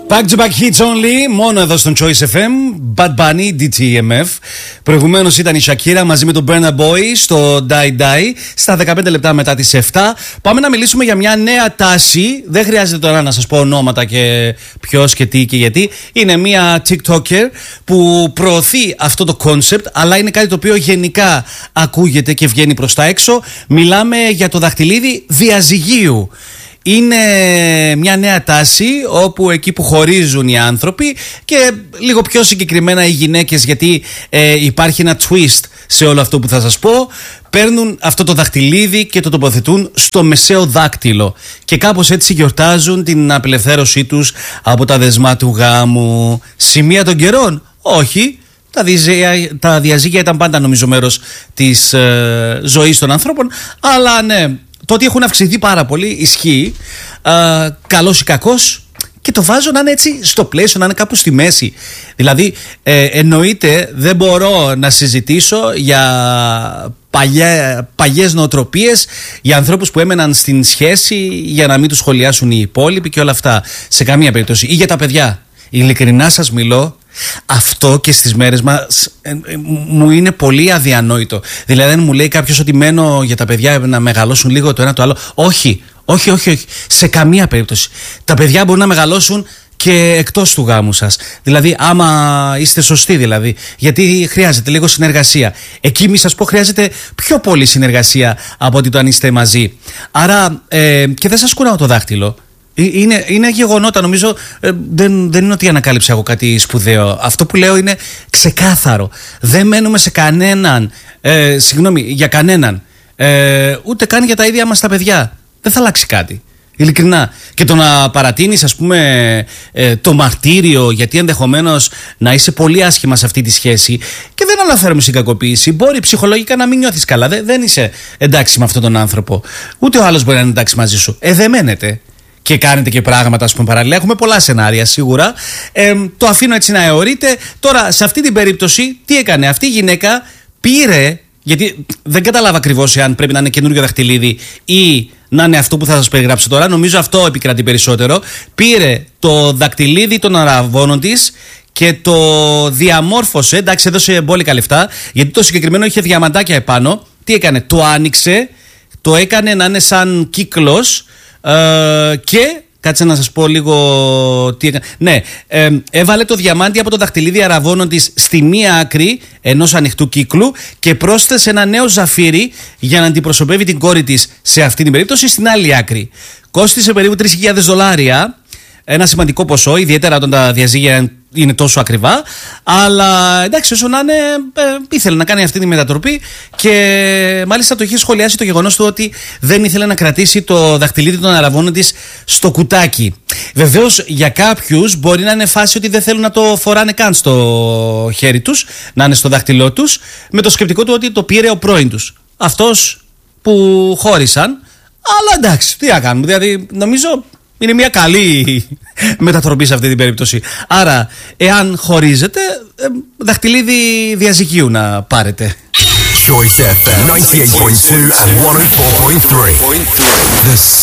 Back to back hits only, μόνο εδώ στον Choice FM. Bad Bunny, DTMF. Προηγουμένως ήταν η Shakira μαζί με τον Burna Boy στο Die Die στα 15 λεπτά μετά τις 7. Πάμε να μιλήσουμε για μια νέα τάση. Δεν χρειάζεται τώρα να σας πω ονόματα και ποιος και τι και γιατί. Είναι μια TikToker που προωθεί αυτό το concept, αλλά είναι κάτι το οποίο γενικά ακούγεται και βγαίνει προς τα έξω. Μιλάμε για το δαχτυλίδι διαζυγίου. Είναι μια νέα τάση όπου εκεί που χωρίζουν οι άνθρωποι και λίγο πιο συγκεκριμένα οι γυναίκες, γιατί υπάρχει ένα twist σε όλο αυτό που θα σας πω, παίρνουν αυτό το δαχτυλίδι και το τοποθετούν στο μεσαίο δάκτυλο και κάπως έτσι γιορτάζουν την απελευθέρωσή τους από τα δεσμά του γάμου. Σημεία των καιρών? Όχι. Τα διαζύγια ήταν πάντα νομίζω μέρος της ζωής των ανθρώπων, αλλά ναι, το ότι έχουν αυξηθεί πάρα πολύ ισχύει, καλός ή κακός, και το βάζω να είναι έτσι στο πλαίσιο, να είναι κάπου στη μέση. Δηλαδή εννοείται δεν μπορώ να συζητήσω για παλιές νοοτροπίες, για ανθρώπους που έμεναν στην σχέση για να μην τους σχολιάσουν οι υπόλοιποι και όλα αυτά, σε καμία περίπτωση. Ή για τα παιδιά. Ειλικρινά σας μιλώ, αυτό και στις μέρες μας μου είναι πολύ αδιανόητο. Δηλαδή δεν μου λέει κάποιος ότι μένω για τα παιδιά να μεγαλώσουν λίγο το ένα το άλλο. Όχι. Σε καμία περίπτωση. Τα παιδιά μπορούν να μεγαλώσουν και εκτός του γάμου σας. Δηλαδή άμα είστε σωστοί δηλαδή. Γιατί χρειάζεται λίγο συνεργασία. Εκεί μη σας πω χρειάζεται πιο πολύ συνεργασία από ότι το αν είστε μαζί. Άρα και δεν σας κουνάω το δάχτυλο. Είναι γεγονότα, νομίζω. Δεν είναι ότι ανακάλυψα εγώ κάτι σπουδαίο. Αυτό που λέω είναι ξεκάθαρο. Δεν μένουμε σε κανέναν, για κανέναν, ούτε καν για τα ίδια μας τα παιδιά. Δεν θα αλλάξει κάτι, ειλικρινά. Και το να παρατείνεις, ας πούμε, το μαρτύριο, γιατί ενδεχομένως να είσαι πολύ άσχημα σε αυτή τη σχέση, και δεν αναφέρομαι στην κακοποίηση. Μπορεί ψυχολογικά να μην νιώθεις καλά. Δεν είσαι εντάξει με αυτόν τον άνθρωπο. Ούτε ο άλλος μπορεί να είναι εντάξει μαζί σου. Δεν μένετε και κάνετε και πράγματα, ας πούμε, παράλληλα. Έχουμε πολλά σενάρια σίγουρα. Το αφήνω έτσι να αιωρείται. Τώρα, σε αυτή την περίπτωση, τι έκανε αυτή η γυναίκα? Πήρε, γιατί δεν κατάλαβα ακριβώς εάν πρέπει να είναι καινούριο δαχτυλίδι ή να είναι αυτό που θα σας περιγράψω τώρα. Νομίζω αυτό επικρατεί περισσότερο. Πήρε το δαχτυλίδι των αραβώνων της και το διαμόρφωσε. Εντάξει, έδωσε μπόλικα λεφτά, γιατί το συγκεκριμένο είχε διαμαντάκια επάνω. Τι έκανε? Το άνοιξε, το έκανε να είναι σαν κύκλος. Και κάτσε να σας πω λίγο τι έκανε. Ναι, έβαλε το διαμάντι από το δαχτυλίδι αραβώνων της στη μία άκρη ενός ανοιχτού κύκλου και πρόσθεσε ένα νέο ζαφύρι για να αντιπροσωπεύει την κόρη της σε αυτή την περίπτωση στην άλλη άκρη. Κόστισε περίπου $3.000. Ένα σημαντικό ποσό, ιδιαίτερα όταν τα διαζύγια είναι τόσο ακριβά. Αλλά εντάξει, όσο να είναι, ήθελε να κάνει αυτή τη μετατροπή και μάλιστα το είχε σχολιάσει το γεγονός του ότι δεν ήθελε να κρατήσει το δαχτυλίδι των αραβώνων της στο κουτάκι. Βεβαίως για κάποιους μπορεί να είναι φάση ότι δεν θέλουν να το φοράνε καν στο χέρι τους, να είναι στο δάχτυλό τους, με το σκεπτικό του ότι το πήρε ο πρώην τους, αυτός που χώρισαν. Αλλά εντάξει, τι να κάνουμε, δηλαδή νομίζω είναι μια καλή μετατροπή σε αυτή την περίπτωση. Άρα, εάν χωρίζετε, δαχτυλίδι διαζυγίου να πάρετε. Choice FM 98.2 and 104.3.